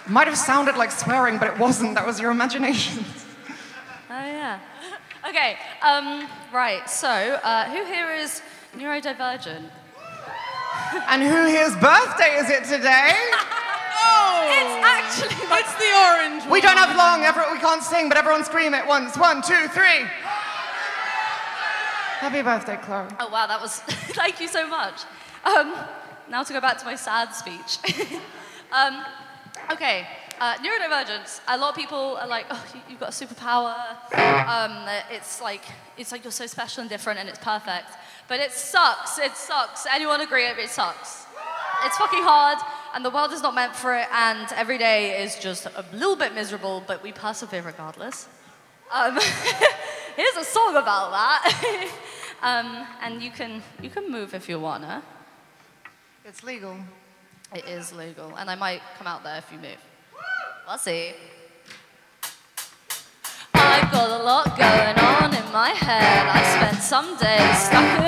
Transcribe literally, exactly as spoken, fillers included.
Might have sounded like swearing, but it wasn't. That was your imagination. Oh, yeah. Okay, um, right, so uh, who here is neurodivergent? And who here's birthday is it today? Oh! It's actually my... It's the orange one. We don't have long, everyone, we can't sing, but everyone scream it once. One, two, three. Happy birthday, Chloe. Oh, wow, that was... Thank you so much. Um, now to go back to my sad speech. um, okay, uh, neurodivergence. A lot of people are like, oh, you, you've got a superpower. Um, it's like, it's like you're so special and different and it's perfect. But it sucks, it sucks. Anyone agree it sucks? It's fucking hard, and the world is not meant for it, and every day is just a little bit miserable, but we persevere regardless. Um, here's a song about that. um, and you can, you can move if you wanna. It's legal. It is legal, and I might come out there if you move. We'll see. I've got a lot going on in my head. I spent some days stuck in